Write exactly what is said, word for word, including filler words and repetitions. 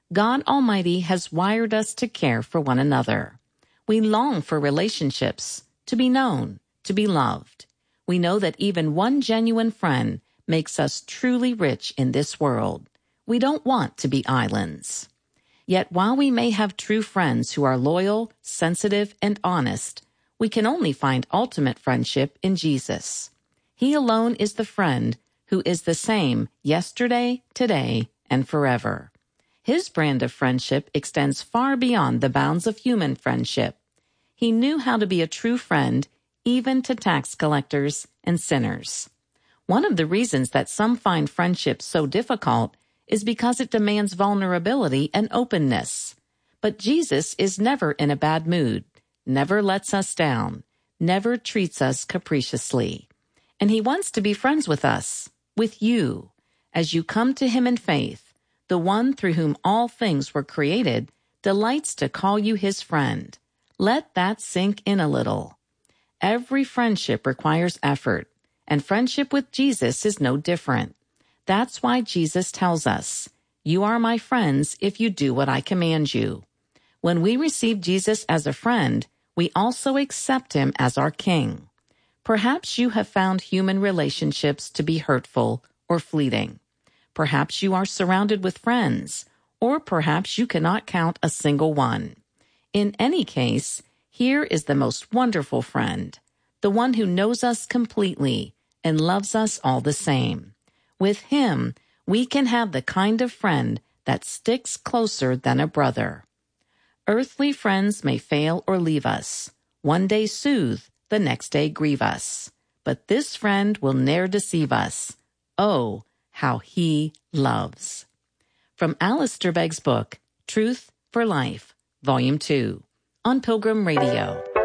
God Almighty has wired us to care for one another. We long for relationships, to be known, to be loved. We know that even one genuine friend makes us truly rich in this world. We don't want to be islands. Yet while we may have true friends who are loyal, sensitive, and honest, we can only find ultimate friendship in Jesus. He alone is the friend who is the same yesterday, today, and forever. His brand of friendship extends far beyond the bounds of human friendship. He knew how to be a true friend, even to tax collectors and sinners. One of the reasons that some find friendship so difficult is because it demands vulnerability and openness. But Jesus is never in a bad mood, never lets us down, never treats us capriciously. And he wants to be friends with us, with you, as you come to him in faith. The one through whom all things were created delights to call you his friend. Let that sink in a little. Every friendship requires effort, and friendship with Jesus is no different. That's why Jesus tells us, "You are my friends if you do what I command you." When we receive Jesus as a friend, we also accept him as our King. Perhaps you have found human relationships to be hurtful or fleeting. Perhaps you are surrounded with friends, or perhaps you cannot count a single one. In any case, here is the most wonderful friend, the one who knows us completely and loves us all the same. With him, we can have the kind of friend that sticks closer than a brother. Earthly friends may fail or leave us. One day soothe, the next day grieve us. But this friend will ne'er deceive us. Oh, how he loves. From Alistair Begg's book, Truth for Life, Volume two, on Pilgrim Radio.